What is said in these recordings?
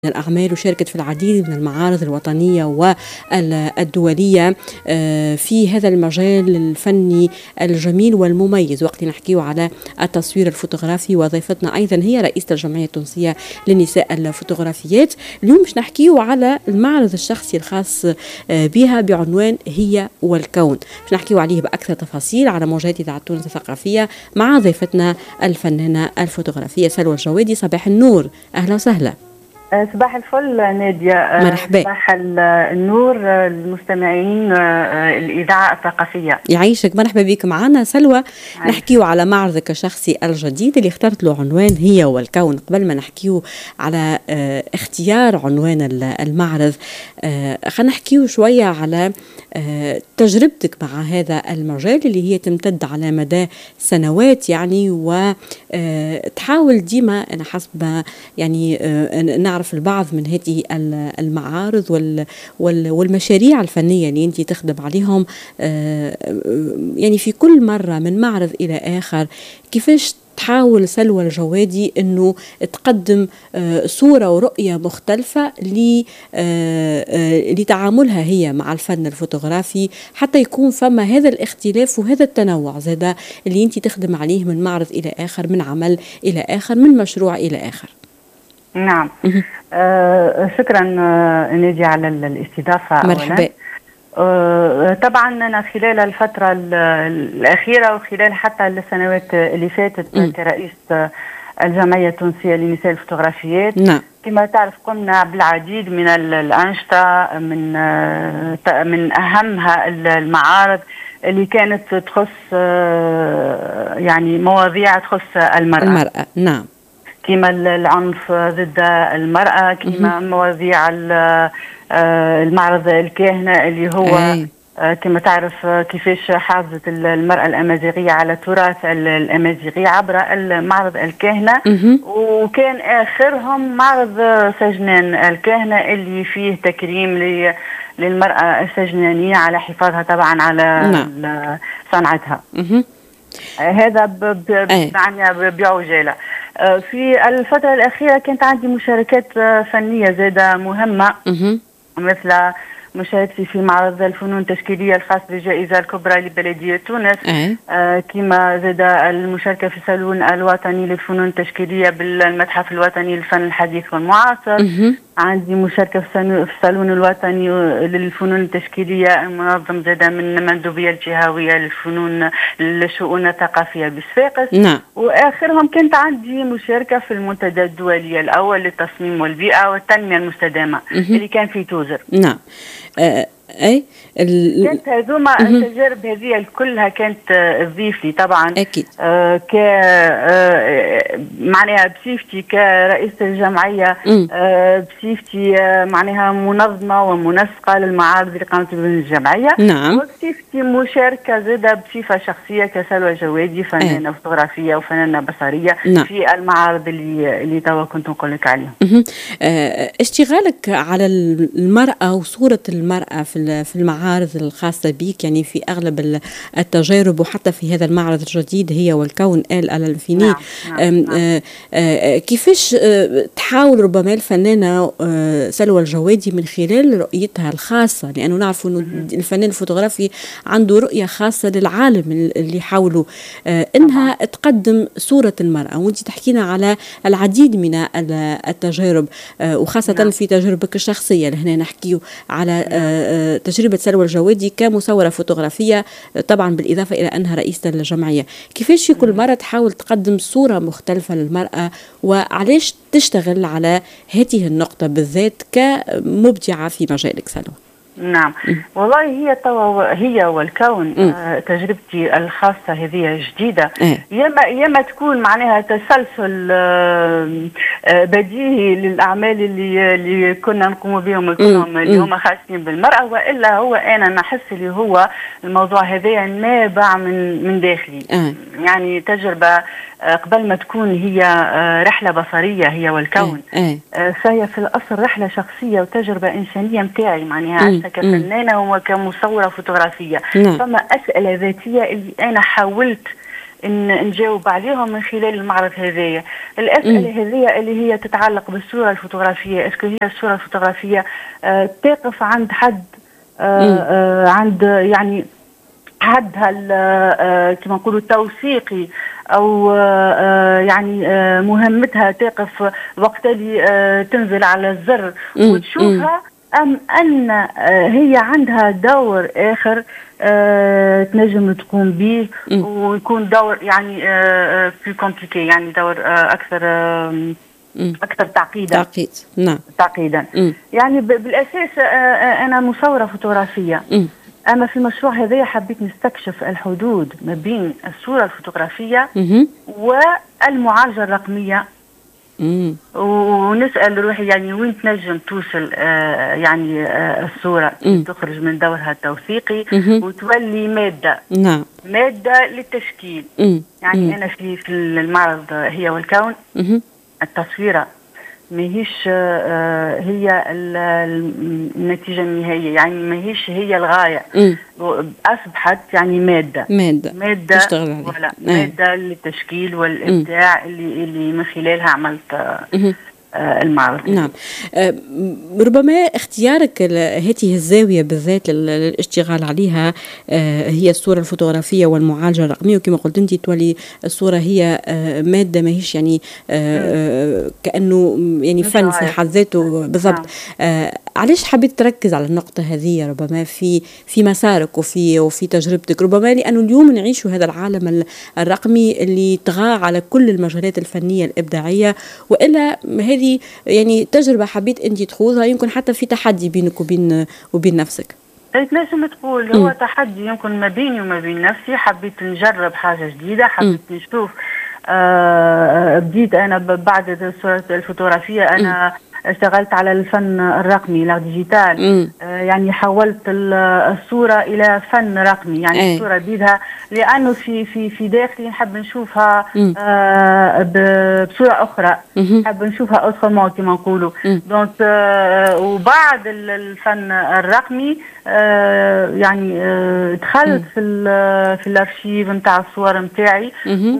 من الأعمال وشاركت في العديد من المعارض الوطنية والدولية في هذا المجال الفني الجميل والمميز. وقت نحكيه على التصوير الفوتوغرافي وضيفتنا أيضا هي رئيسة الجمعية التونسية للنساء الفوتوغرافيات. اليوم مش نحكيه على المعرض الشخصي الخاص بها بعنوان هي والكون، مش نحكيه عليه بأكثر تفاصيل على موجات إذاعة تونس الثقافية مع ضيفتنا الفنانة الفوتوغرافية سلوى الجوادي. صباح النور، أهلا وسهلا. صباح الفل نادية. مرحبا. صباح النور المستمعين الإذاعة الثقافية. يعيشك، مرحبا بك معنا سلوى. نحكيو على معرضك الشخصي الجديد اللي اخترت له عنوان هي والكون. قبل ما نحكيو على اختيار عنوان المعرض، خلينا نحكيو شوية على تجربتك مع هذا المجال اللي هي تمتد على مدى سنوات يعني، وتحاول ديما أنا حسب ما يعني نعرف البعض من هذه المعارض والمشاريع الفنية اللي أنت تخدم عليهم يعني في كل مرة من معرض إلى آخر، كيفاش تحاول سلوى الجوادي أنه تقدم صورة ورؤية مختلفة لتعاملها هي مع الفن الفوتوغرافي، حتى يكون فما هذا الاختلاف وهذا التنوع زادا اللي أنت تخدم عليه من معرض إلى آخر، من عمل إلى آخر، من مشروع إلى آخر. نعم. شكرا نادي على الاستضافة. مرحبا. طبعا أنا خلال الفترة الأخيرة وخلال حتى السنوات اللي فاتت كرئيس الجمعية التونسية لنساء الفوتوغرافيات، نعم، كما تعرف قمنا بالعديد من الأنشطة، من أهمها المعارض اللي كانت تخص يعني مواضيع تخص المرأة. نعم، كما العنف ضد المرأة، كما مواضيع المعرض الكاهنة اللي هو كما تعرف كيفاش حافظت المرأة الأمازيغية على التراث الأمازيغي عبر المعرض الكاهنة. وكان آخرهم معرض سجنان الكاهنة اللي فيه تكريم للمرأة السجنانية على حفاظها طبعا على صنعتها. هذا بعجالة. في الفترة الأخيرة كانت عندي مشاركات فنية زادة مهمة، مثل مشاركتي في معرض الفنون التشكيلية الخاص بالجائزة الكبرى لبلدية تونس، كما زاد المشاركة في الصالون الوطني للفنون التشكيلية بالمتحف الوطني للفن الحديث والمعاصر. عندي مشاركة في الصالون الوطني للفنون التشكيلية المنظم زاد من مندوبية الجهوية للشؤون الثقافية بصفاقس. نعم. وآخرهم كانت عندي مشاركة في المنتدى الدولي الأول للتصميم والبيئة والتنمية المستدامة اللي كان في توزر. نعم. كانت هذوما التجارب هذه كلها كانت تضيف لي طبعا أكيد معناها بصفتي كرئيسة الجمعية، بصفتي معناها منظمة ومنسقة للمعارض اللي قامت بها الجمعية. نعم. وبصفتي مشاركة زادة بصفة شخصية كسلوى جوادي، فنانة فوتوغرافية وفنانة بصرية. نعم. في المعارض اللي توا كنت نقول لك عليهم. اشتغالك على المرأة وصورة المرأة في المعارض الخاصة بك، يعني في أغلب التجارب وحتى في هذا المعرض الجديد هي والكون الفيني. كيفاش تحاول ربما الفنانة سلوى الجوادي من خلال رؤيتها الخاصة، لأنه نعرف أنه الفنان الفوتوغرافي عنده رؤية خاصة للعالم اللي يحاولوا إنها تقدم صورة المرأة، وانت تحكينا على العديد من التجارب وخاصة في تجربتك الشخصية. لهنا نحكيه على تجربة سلوى الجوادي كمصورة فوتوغرافية، طبعا بالإضافة إلى أنها رئيسة الجمعية. كيفاش كل مرة تحاول تقدم صورة مختلفة للمرأة، وعليش تشتغل على هذه النقطة بالذات كمبدعة في مجالك سلوى؟ نعم، والله هي والكون تجربتي الخاصة هذه جديدة. ياما تكون معناها تسلسل بديهي للأعمال اللي كنا نقوم بهم كلهم اللي هما خاصين بالمرأة، وإلا هو أنا نحس اللي هو الموضوع هذا نابع من داخلي. يعني تجربة قبل ما تكون هي رحلة بصرية هي والكون، فهي في الأصل رحلة شخصية وتجربة إنسانية متاعي، معناها كفنانة وكمصورة فوتوغرافية. فما أسئلة ذاتية اللي أنا حاولت نجاوب عليهم من خلال المعرض هذايا. الأسئلة هذية اللي هي تتعلق بالصورة الفوتوغرافية، اسكو هي الصورة الفوتوغرافية تقف عند حد عند يعني حدها كما نقولوا التوثيقي، او يعني مهمتها تقف وقت اللي تنزل على الزر وتشوفها، ام ان هي عندها دور اخر تنجم تقوم به ويكون دور يعني في كومبليكي، يعني دور اكثر تعقيدا. نعم، تعقيدا. يعني بالاساس انا مصوره فوتوغرافيه، اما في المشروع هذا حبيت نستكشف الحدود ما بين الصوره الفوتوغرافيه والمعالجه الرقميه، ونسال روحي يعني وين تنجم توصل يعني الصوره تخرج من دورها التوثيقي وتولي ماده. نعم، ماده للتشكيل. يعني انا في المعرض هي والكون التصويره ماهيش هي النتيجة النهائية، يعني ماهيش هي الغاية. أصبحت يعني مادة تشتغل عليها، مادة للتشكيل والإبداع اللي من خلالها عملت المعرض. نعم. ربما اختيارك هذه الزاوية بالذات للاشتغال عليها هي الصورة الفوتوغرافية والمعالجة الرقمية، وكما قلت انت تولي الصورة هي مادة ماهيش يعني كأنه يعني فن في حد ذاته بالضبط. علاش حبيت تركز على النقطة هذه ربما في مسارك وفي تجربتك؟ ربما لأنه اليوم نعيش هذا العالم الرقمي اللي طغى على كل المجالات الفنية الإبداعية، وإلا هذه يعني تجربة حبيت أنت تخوضها، يمكن حتى في تحدي بينك وبين نفسك. لازم تقول هو تحدي يمكن ما بيني وما بين نفسي. حبيت نجرب حاجة جديدة، حبيت نشوف. بديت أنا بعد الصورة الفوتوغرافية أنا اشتغلت على الفن الرقمي لا ديجيتال. يعني حولت الصورة إلى فن رقمي، يعني الصورة بيدها لأنه في داخلي نحب نشوفها بصورة أخرى، نحب نشوفها أوترومون كما نقولوا. دونك وبعد الفن الرقمي يعني دخلت في الارشيف نتاع الصور نتاعي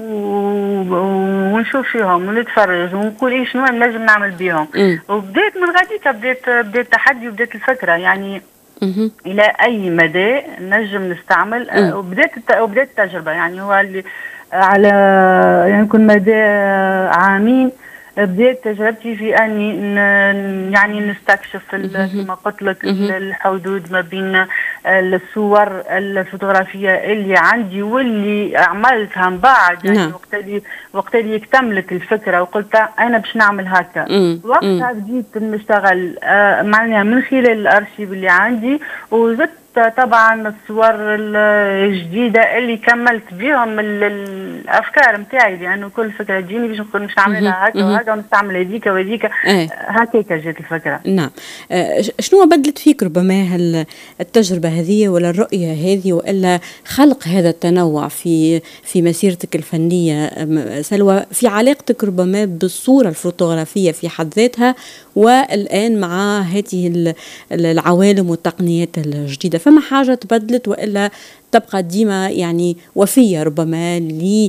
ونشوف فيهم ونتفرج ونقول شنو نجم نعمل بيهم. وبديت من غاديك بديت التحدي وبديت الفكره، يعني الى اي مدى نجم نستعمل. وبديت التجربه، يعني هو اللي على يمكن مدى عامين بديت تجربتي في اني يعني نستكشف كما قلت لك الحدود ما بين الصور الفوتوغرافيه اللي عندي واللي عملتها من بعد. يعني وقت اللي اكتملت الفكره وقلت انا باش نعمل هكا، وقتها بديت نشتغل معناها من خلال الارشيف اللي عندي، وزدت طبعا الصور الجديده اللي كملت بهم الافكار نتاعي، لانه كل فكره تجيني باش نقول مش نعملها هكا وهكا ونستعمل هذيك وهذيك. هكاك جات الفكره. نعم. شنو بدلت فيك ربما التجربه هذه ولا الرؤيه هذه والا خلق هذا التنوع في مسيرتك الفنيه سلوى، في علاقتك ربما بالصوره الفوتوغرافيه في حد ذاتها والان مع هذه العوالم والتقنيات الجديده؟ فما حاجه تبدلت والا تبقى ديما يعني وفيه ربما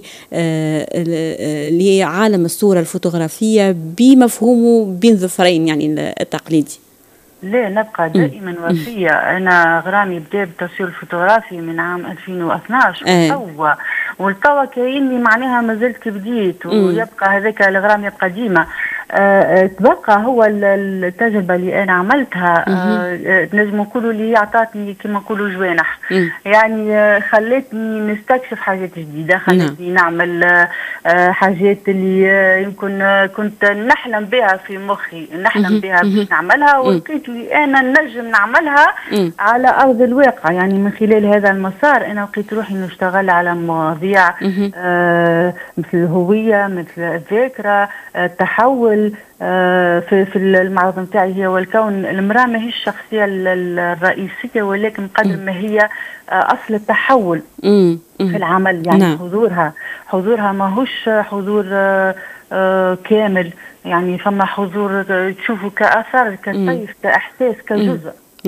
لعالم الصوره الفوتوغرافيه بمفهومه بين ظفرين يعني التقليدي؟ لا، نبقى دائما وفيه. انا غرامي بدا بالتصوير الفوتوغرافي من عام 2012 والتوا كايني معناها مازلت كبديت، ويبقى هذاك الغرام يبقى ديما. تبقى هو التجربه اللي انا عملتها نجم نقولوا اللي عطاتني كما نقولوا جوانح، يعني خلتني نستكشف حاجات جديده، خلتني نعمل حاجات اللي يمكن كنت نحلم بها في مخي، نحلم بها باش نعملها، ولقيت لي انا نجم نعملها على ارض الواقع. يعني من خلال هذا المسار انا لقيت روحي نشتغل على مواضيع مثل الهويه، مثل الذاكره، التحول. في المعرض نتاعي هي والكون، المراه ماهيش الشخصيه الرئيسيه، ولكن قدر ما هي اصل التحول في العمل. يعني حضورها ماهوش حضور كامل، يعني فما حضور تشوفه كاثر، كطيف، كاحساس، كجزء. نعم.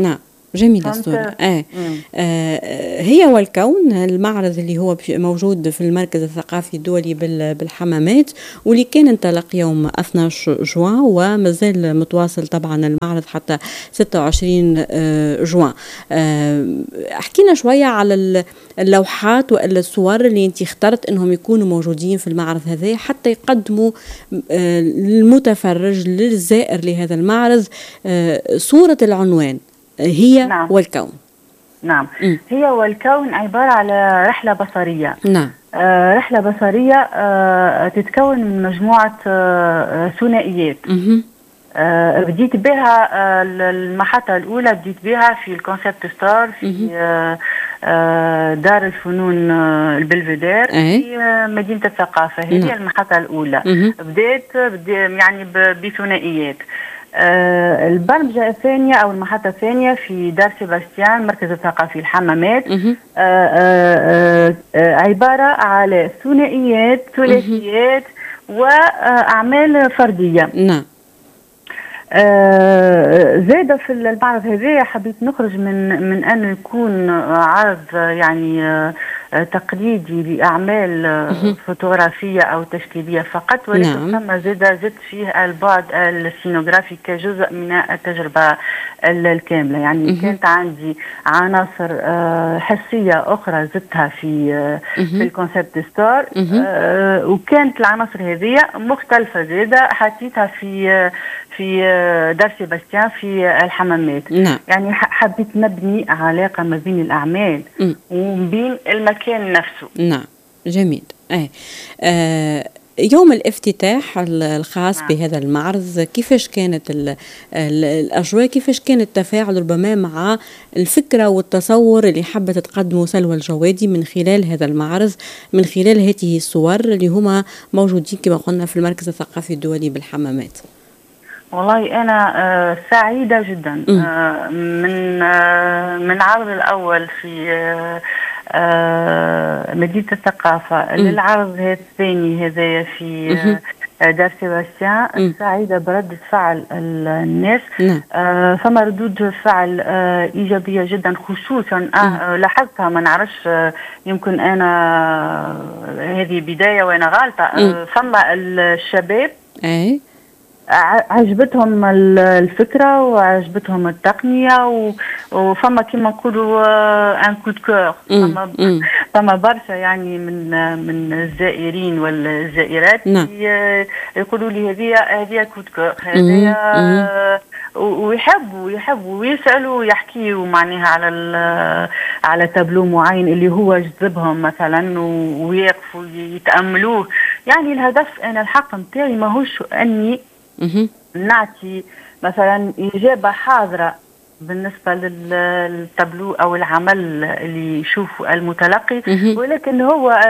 جميلة الصورة. هي والكون، المعرض اللي هو موجود في المركز الثقافي الدولي بالحمامات، واللي كان انطلق يوم 12 جوان ومازال متواصل طبعا المعرض حتى 26 جوان. احكينا شوية على اللوحات والصور اللي انت اخترت انهم يكونوا موجودين في المعرض هذا حتى يقدموا للمتفرج للزائر لهذا المعرض صورة العنوان هي نعم. والكون. نعم. هي والكون عبارة على رحلة بصرية. نعم. رحلة بصرية تتكون من مجموعة ثنائيات. بديت بها المحطة الأولى، بديت بها في الكونسبت ستار في دار الفنون البلفيدير في مدينة الثقافة. هذه المحطة الأولى. بديت يعني بثنائيات. البرمجة الثانية أو المحطة الثانية في دار سيباستيان مركز الثقافي الحمامات، عبارة على ثنائيات ثلاثيات وأعمال فردية. نعم. زادة في المعرض هذا حبيت نخرج من أن يكون عرض يعني تقليدي لأعمال فوتوغرافية أو تشكيلية فقط، ولكن ثم زدت فيه البعد السينوغرافي كجزء من التجربة الكاملة. يعني كانت عندي عناصر حسية أخرى زدتها في الكونسبت ستار، وكانت العناصر هذه مختلفة زادة حطيتها في دار سيباستيان في الحمامات. يعني حبيت نبني علاقة ما بين الأعمال وبين المكان نفسه. نعم، جميل. يوم الافتتاح الخاص بهذا المعرض، كيفاش كانت الأجواء، كيفاش كان التفاعل ربما مع الفكرة والتصور اللي حابة تقدمه سلوى الجوادي من خلال هذا المعرض، من خلال هذه الصور اللي هما موجودين كما قلنا في المركز الثقافي الدولي بالحمامات؟ والله أنا سعيدة جدا من العرض الأول في مدينة الثقافة للعرض الثاني هذا في دار سيباستيان. سعيدة بردة فعل الناس. فما ردود فعل إيجابية جدا، خصوصا لاحظتها، ما نعرفش، يمكن أنا هذه بداية وأنا غالطة. فما الشباب عجبتهم الفكرة وعجبتهم التقنية، وفما كما نقولوا ان كود كور. فما برشا يعني من الزائرين والزائرات يقولوا لي هذه كود كور، هذه ويحبوا ويسألوا ويحكيوا معناها على تابلو معين اللي هو جذبهم مثلا، ويقفوا يتأملوه. يعني الهدف أنا الحق نتاعي ماهوش أني نعطي مثلا إجابة حاضرة بالنسبة للتابلو أو العمل اللي يشوفه المتلقي، ولكن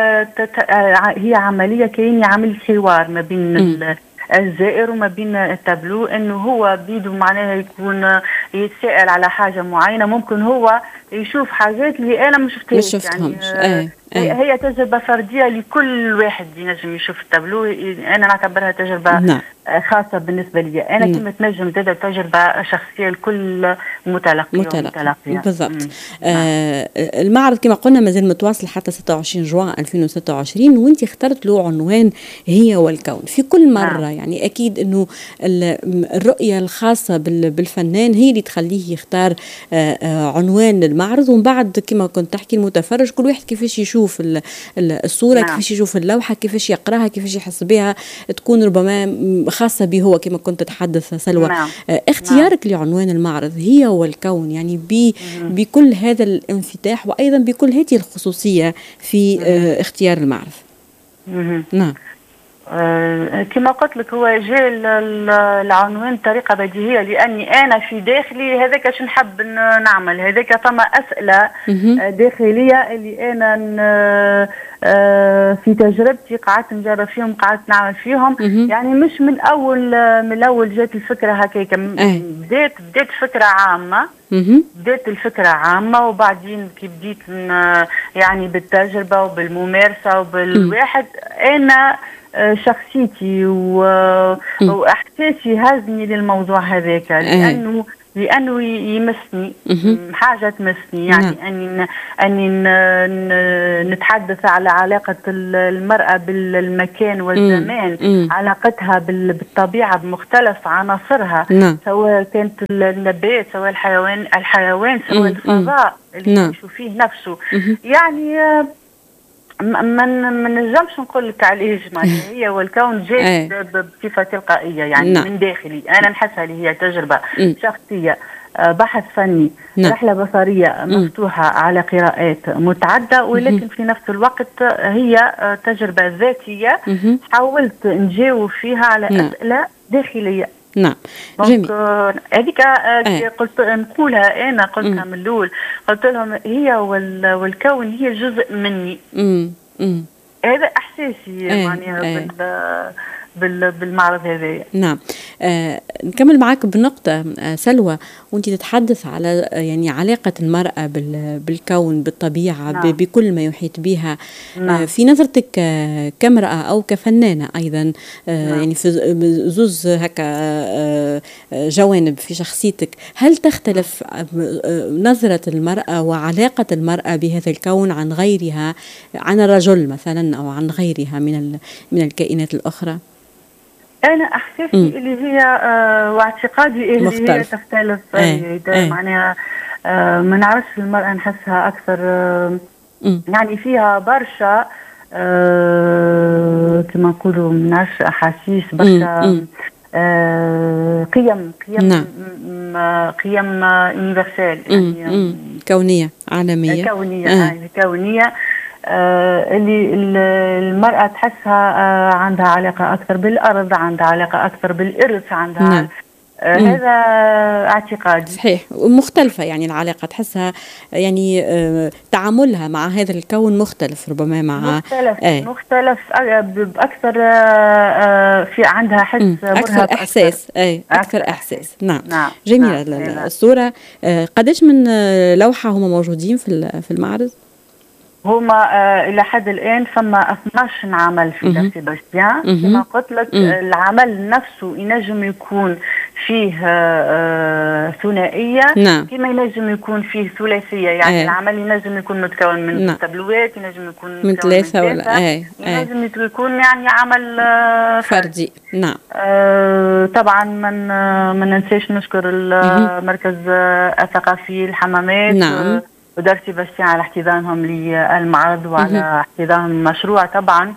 هي عملية كأني عمل حوار ما بين الزائر وما بين التابلو، انه هو بيده معناها يكون يتساءل على حاجة معينة، ممكن هو يشوف حاجات اللي انا ما شفتهاش. يعني هي تجربة فردية لكل واحد ينجم يشوف التابلو. انا نعتبرها تجربة خاصة بالنسبة لي انا، كما تنجم تجربة شخصية لكل متلقي. بالضبط. المعرض كما قلنا مازال متواصل حتى 26 جوان 2026، وانت اخترت له عنوان هي والكون. في كل مرة يعني اكيد انه الرؤية الخاصة بالفنان هي اللي تخليه يختار عنوان للمعرض، ومن بعد كما كنت تحكي المتفرج كل واحد كيفاش يشوف الصورة، كيفاش يشوف اللوحة، كيفاش يقراها، كيفاش يحس بها، تكون ربما خاصة به هو كما كنت تتحدث سلوى. اختيارك لعنوان المعرض هي والكون يعني بكل هذا الانفتاح وأيضا بكل هذه الخصوصية في اختيار المعرض. نعم. كما قلت لك هو جاء العنوان بطريقة بديهية، لأني أنا في داخلي هذاك شو نحب نعمل، هذاك فما أسئلة داخلية اللي أنا في تجربتي قعدت نجرب فيهم، قعدت نعمل فيهم. يعني مش من الأول جات الفكرة هكاك. بديت فكرة عامة، بديت الفكرة عامة، وبعدين كي بديت يعني بالتجربة وبالممارسة وبالواحد أنا شخصيتي واحساسي هزني للموضوع هذاك، لانه لأنه يمسني حاجة تمسني، يعني أني نتحدث على علاقة المرأة بالمكان والزمان، علاقتها بالطبيعة بمختلف عناصرها، سواء كانت النبات سواء الحيوان سواء الفضاء اللي يعيشوا فيه نفسه. يعني ما نجمش نقول لك عليه معناها هي والكون جاء بصفة تلقائية، يعني من داخلي أنا نحسها اللي هي تجربة شخصية، بحث فني، رحلة بصرية مفتوحة على قراءات متعددة، ولكن في نفس الوقت هي تجربة ذاتية حاولت نجاوب فيها على أسئلة داخلية. نعم جميل. هذيك قلت نقولها أنا، قلتها من الأول، قلت لهم هي والكون هي جزء مني. هذا إحساسي معناها بالمعرض هذا. نعم. نكمل معك بنقطة سلوى، وانت تتحدث على يعني علاقة المرأة بالكون بالطبيعة، بكل ما يحيط بها. في نظرتك كامرأة أو كفنانة أيضا، يعني في زوز هكا جوانب في شخصيتك، هل تختلف نظرة المرأة وعلاقة المرأة بهذا الكون عن غيرها، عن الرجل مثلا أو عن غيرها من الكائنات الأخرى؟ أنا إحساسي اللي هي واعتقادي اللي هي تختلف. معناها ما نعرفش المرأة نحسها أكثر يعني فيها برشا كما نقولوا ما نعرفش أحاسيس، برشا قيم يونيفرسال، يعني كونية عالمية، كونية اللي المرأة تحسها عندها علاقة أكثر بالأرض، عندها علاقة أكثر بالإرث، عندها هذا اعتقادي. صحيح، ومختلفة يعني العلاقة تحسها يعني تعاملها مع هذا الكون مختلف ربما مع مختلف بأكثر، في عندها حس أكثر إحساس أكثر إحساس. نعم جميلة. الصورة قديش من لوحة هم موجودين في المعرض؟ هما إلى حد الآن فما 12 عمل في دار سيباستيان. كما قلت لك العمل نفسه ينجم يكون فيه ثنائية، كما ينجم يكون فيه ثلاثية، يعني العمل ينجم يكون متكون من تابلوات، ينجم يكون من ثلاثة ولا ينجم يكون يعني عمل فردي. نعم. طبعا ما ننساش نشكر المركز الثقافي الحمامات. نعم. ودار سيباستيان على احتضانهم للمعرض وعلى احتضان المشروع طبعا.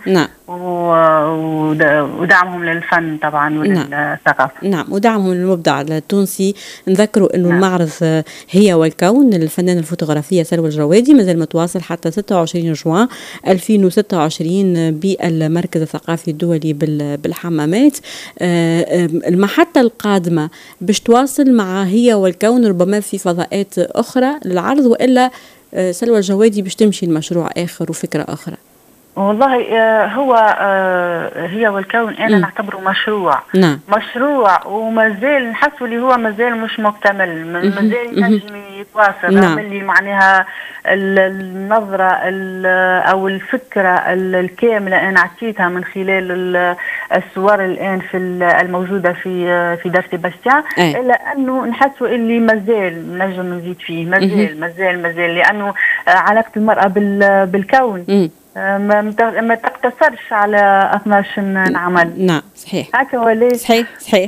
ودعمهم للفن طبعا وللثقافة. نعم، ودعمهم للمبدع التونسي. نذكروا انه المعرض هي والكون للفنانة الفوتوغرافية سلوى الجوادي مازال متواصل حتى 26 جوان 2026 بالمركز الثقافي الدولي بالحمامات. المحطة القادمة باش تواصل مع هي والكون ربما في فضاءات أخرى للعرض، وإلا سلوى الجوادي باش تمشي المشروع آخر وفكرة أخرى؟ والله هو هي والكون أنا نعتبره مشروع. مشروع ومازال نحسه اللي هو مازال مش مكتمل، مازال ينجم يتواصل. اللي معناها النظرة أو الفكرة الكاملة أنا عطيتها من خلال الصور الآن في الموجودة في دار سيباستيان، إلا أنه نحسه اللي مازال نجم نزيد فيه، مازال لأنه علاقة المرأة بالكون ما تقتصرش على 12 عمل. نعم صحيح. هكا ولا صحيح.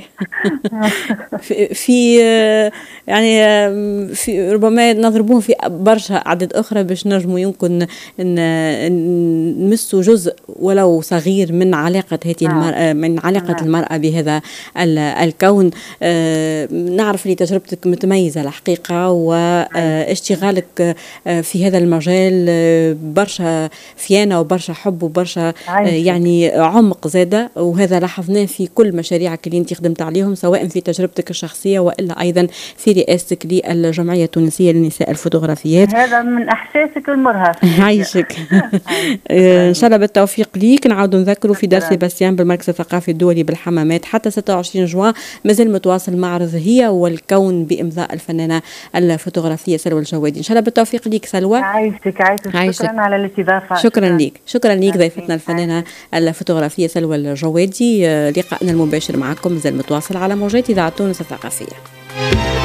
في يعني في ربما نضربوهم في برشا أعداد أخرى باش نجموا يمكن نمسوا جزء ولو صغير من علاقة هذه المرأة، من علاقة المرأة بهذا الكون. نعرف لي تجربتك متميزة الحقيقة، واشتغالك في هذا المجال برشا فيانا وبرشا حب وبرشا يعني عمق زادة، وهذا لاحظناه في كل مشاريعك اللي انت خدمت عليهم، سواء في تجربتك الشخصية وإلا أيضا في رئاستك للجمعية التونسية للنساء الفوتوغرافيات. هذا من أحساسك المرهف. عايشك. إن شاء الله بالتوفيق ليك. نعاودوا نذكروا في دار سيباستيان بالمركز الثقافي الدولي بالحمامات حتى 26 جوان مازال متواصل معرض هي والكون بإمضاء الفنانة الفوتوغرافية سلوى الجوادي. إن شاء الله بالتوفيق ليك سلوى. عايشك. شكرا على الاستضافة. شكرا ليك ضيفتنا الفنانة الفوتوغرافية سلوى الجوادي. لقاءنا المباشر معكم مازال متواصل على موجات إذاعة تونس الثقافية.